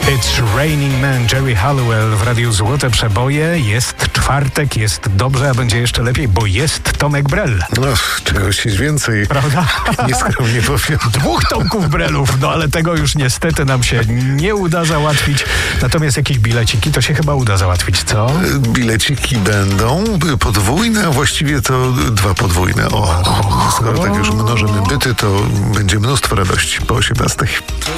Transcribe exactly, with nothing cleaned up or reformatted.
It's Raining Man, Jerry Halliwell w Radiu Złote Przeboje. Jest czwartek, jest dobrze, a będzie jeszcze lepiej, bo jest Tomek Brel. No, czegoś jest więcej. Prawda? Nieskromnie powiem. Dwóch Tomków Brelów, no ale tego już niestety nam się nie uda załatwić. Natomiast jakieś bileciki to się chyba uda załatwić, co? Bileciki będą podwójne, a właściwie to dwa podwójne. O, skoro tak już mnożymy byty, to będzie mnóstwo radości po osiemnastej.